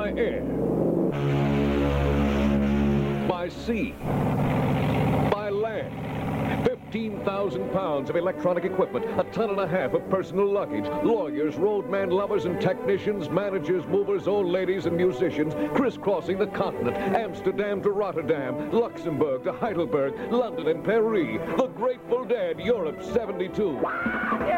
By air. By sea. By land. 15,000 pounds of electronic equipment, a ton and a half of personal luggage, lawyers, roadman lovers and technicians, managers, movers, old ladies and musicians, crisscrossing the continent, Amsterdam to Rotterdam, Luxembourg to Heidelberg, London and Paris. The Grateful Dead, Europe 72.